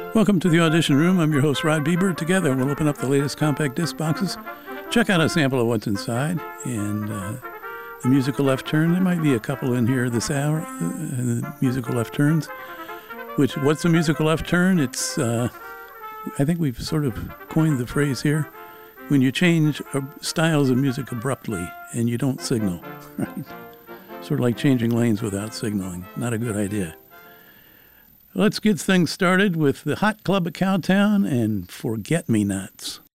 Welcome to the Audition Room. I'm your host, Rod Bieber. Together, we'll open up the latest compact disc boxes, check out a sample of what's inside, and the musical left turn. There might be a couple in here this hour, the musical left turns. What's a musical left turn? It's, I think we've sort of coined the phrase here, when you change styles of music abruptly and you don't signal, right? Sort of like changing lanes without signaling. Not a good idea. Let's get things started with the Hot Club of Cowtown and Forget Me Nots.